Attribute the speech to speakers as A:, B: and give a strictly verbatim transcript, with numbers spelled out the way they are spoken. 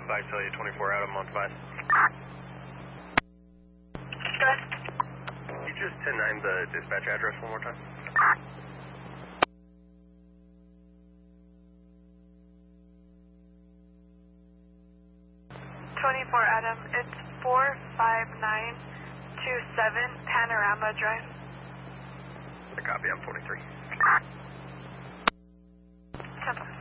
A: Bye, Celia, twenty-four Adam on five.
B: Good.
A: Can you just ten nine the dispatch address one more time?
B: twenty-four Adam, it's four five nine two seven Panorama Drive.
A: A copy, I'm forty-three.
B: Temple.